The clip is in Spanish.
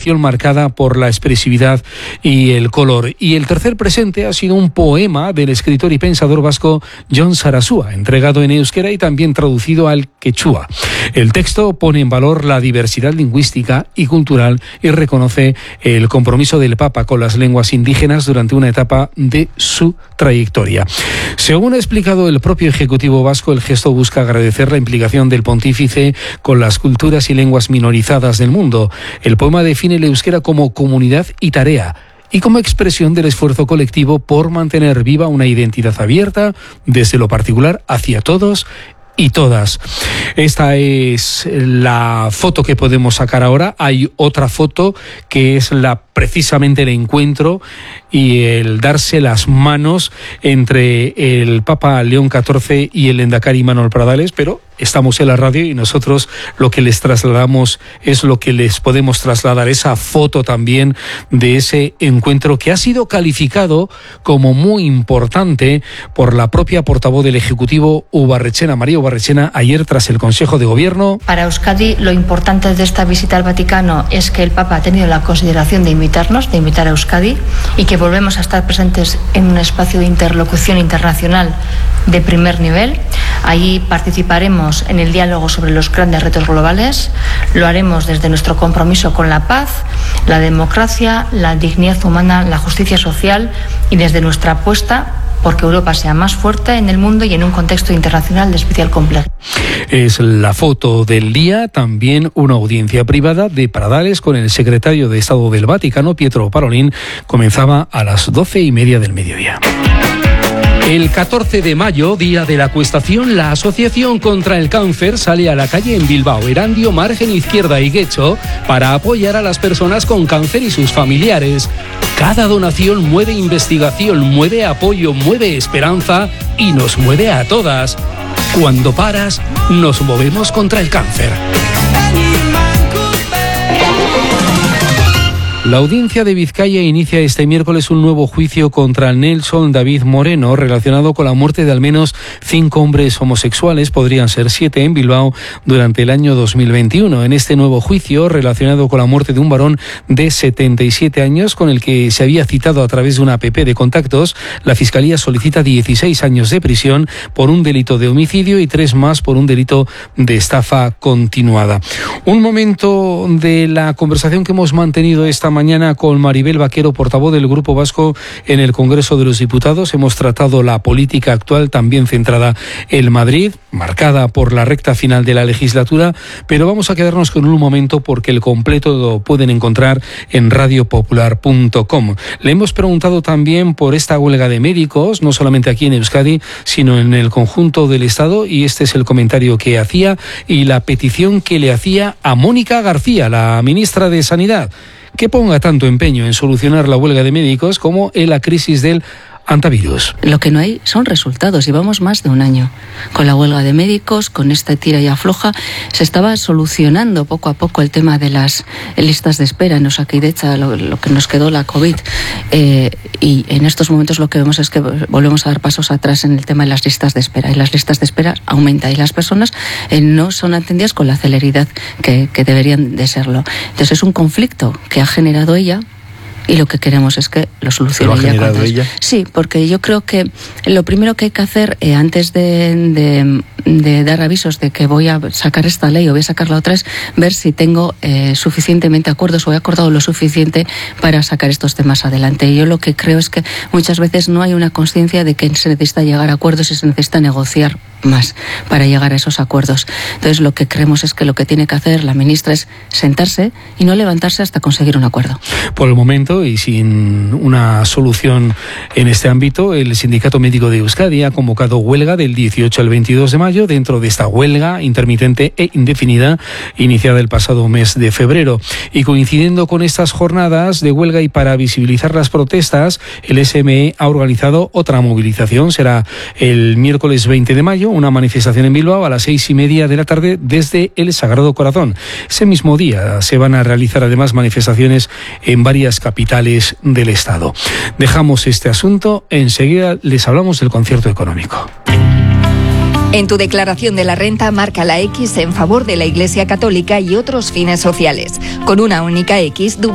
dirección marcada por la expresividad y el color. Y el tercer presente ha sido un poema del escritor y pensador vasco Jon Sarasua, entregado en euskera y también traducido al quechua. El texto pone en valor la diversidad lingüística y cultural y reconoce el compromiso del Papa con las lenguas indígenas durante una etapa de su trayectoria. Según ha explicado el propio Ejecutivo vasco, el gesto busca agradecer la implicación del pontífice con las culturas y lenguas minorizadas del mundo. El poema define el euskera como comunidad y tarea, y como expresión del esfuerzo colectivo por mantener viva una identidad abierta desde lo particular hacia todos y todas. Esta es la foto que podemos sacar ahora. Hay otra foto que es precisamente el encuentro y el darse las manos entre el Papa León XIV y el Lehendakari Manuel Pradales, pero estamos en la radio y nosotros lo que les trasladamos es lo que les podemos trasladar, esa foto también de ese encuentro que ha sido calificado como muy importante por la propia portavoz del Ejecutivo, María Ubarretxena, ayer tras el Consejo de Gobierno. Para Euskadi, lo importante de esta visita al Vaticano es que el Papa ha tenido la consideración de invitar a Euskadi y que volvemos a estar presentes en un espacio de interlocución internacional de primer nivel. Ahí participaremos en el diálogo sobre los grandes retos globales. Lo haremos desde nuestro compromiso con la paz, la democracia, la dignidad humana, la justicia social y desde nuestra apuesta porque Europa sea más fuerte en el mundo y en un contexto internacional de especial complejidad. Es la foto del día, también una audiencia privada de Pradales con el secretario de Estado del Vaticano, Pietro Parolin, comenzaba a las 12:30 del mediodía. El 14 de mayo, día de la acuestación, la Asociación contra el Cáncer sale a la calle en Bilbao, Erandio, Margen Izquierda y Guecho para apoyar a las personas con cáncer y sus familiares. Cada donación mueve investigación, mueve apoyo, mueve esperanza y nos mueve a todas. Cuando paras, nos movemos contra el cáncer. La audiencia de Vizcaya inicia este miércoles un nuevo juicio contra Nelson David Moreno relacionado con la muerte de al menos 5 hombres homosexuales, podrían ser 7 en Bilbao, durante el año 2021. En este nuevo juicio, relacionado con la muerte de un varón de 77 años con el que se había citado a través de una app de contactos, la Fiscalía solicita 16 años de prisión por un delito de homicidio y 3 más por un delito de estafa continuada. Un momento de la conversación que hemos mantenido esta mañana con Maribel Vaquero, portavoz del Grupo Vasco en el Congreso de los Diputados. Hemos tratado la política actual, también centrada en Madrid, marcada por la recta final de la legislatura, pero vamos a quedarnos con un momento porque el completo lo pueden encontrar en radiopopular.com. Le hemos preguntado también por esta huelga de médicos, no solamente aquí en Euskadi, sino en el conjunto del Estado, y este es el comentario que hacía y la petición que le hacía a Mónica García, la ministra de Sanidad, que ponga tanto empeño en solucionar la huelga de médicos como en la crisis del antivirus. Lo que no hay son resultados. Llevamos más de un año con la huelga de médicos, con esta tira y afloja. Se estaba solucionando poco a poco el tema de las listas de espera en Osakidetza, lo que nos quedó la COVID. Y en estos momentos lo que vemos es que volvemos a dar pasos atrás en el tema de las listas de espera. Y las listas de espera aumentan y las personas no son atendidas con la celeridad que deberían de serlo. Entonces es un conflicto que ha generado ella. Y lo que queremos es que lo solucione ella. ¿Lo ha generado ella? Sí, porque yo creo que lo primero que hay que hacer antes de dar avisos de que voy a sacar esta ley o voy a sacar la otra es ver si tengo suficientemente acuerdos o he acordado lo suficiente para sacar estos temas adelante. Y yo lo que creo es que muchas veces no hay una conciencia de que se necesita llegar a acuerdos y se necesita negociar más para llegar a esos acuerdos. Entonces lo que creemos es que lo que tiene que hacer la ministra es sentarse y no levantarse hasta conseguir un acuerdo. Por el momento y sin una solución en este ámbito, el Sindicato Médico de Euskadi ha convocado huelga del 18 al 22 de mayo dentro de esta huelga intermitente e indefinida iniciada el pasado mes de febrero. Y coincidiendo con estas jornadas de huelga y para visibilizar las protestas, el SME ha organizado otra movilización. Será el miércoles 20 de mayo, una manifestación en Bilbao a las 6:30 de la tarde desde el Sagrado Corazón. Ese mismo día se van a realizar además manifestaciones en varias capitales del Estado. Dejamos este asunto, enseguida les hablamos del concierto económico. En tu declaración de la renta marca la X en favor de la Iglesia Católica y otros fines sociales. Con una única X